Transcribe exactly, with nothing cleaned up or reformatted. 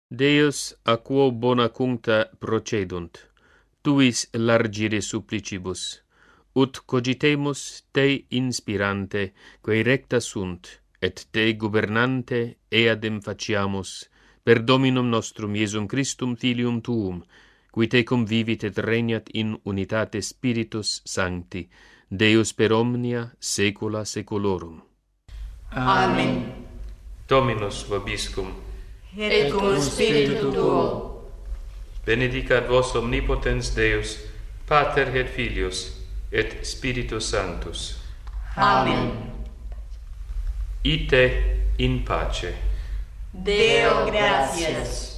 Deus a quo bona cuncta procedunt, tuis largire supplicibus, ut cogitemus te inspirante, quae recta sunt, et te gubernante eadem faciamus, per Dominum nostrum Iesum Christum Filium tuum, qui te convivit et regnat in unitate Spiritus Sancti, Deus per omnia saecula saeculorum. Amen. Dominus vobiscum, Et cum spiritu tuo. benedicat vos omnipotens Deus, Pater et Filius, et Spiritus Sanctus. Amen. Ite in pace. Deo gratias.